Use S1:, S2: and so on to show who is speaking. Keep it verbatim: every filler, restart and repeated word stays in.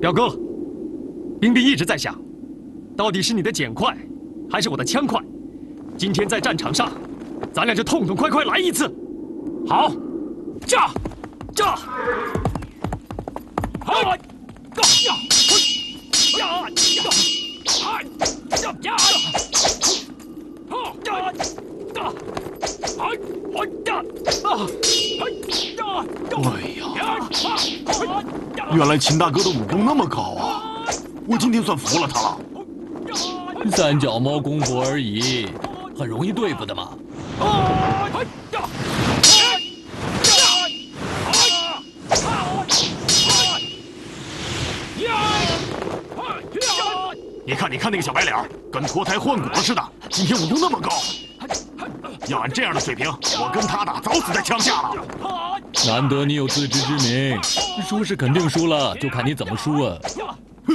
S1: 表哥，冰冰一直在想，到底是你的剪快，还是我的枪快？今天在战场上，咱俩就痛痛快快来一次。好，炸，炸！好，呀，呀，呀，呀，嗨，呀，呀，好，呀，呀，哎，我呀，啊，哎呀！
S2: 原来秦大哥的武功那么高啊！我今天算服了他了。
S3: 三脚猫功夫而已，很容易对付的嘛。
S2: 你看，你看那个小白脸，跟脱胎换骨了似的。今天武功那么高，要按这样的水平，我跟他打，早死在枪下了。
S3: 难得你有自知之明，输是肯定输了，就看你怎么输啊！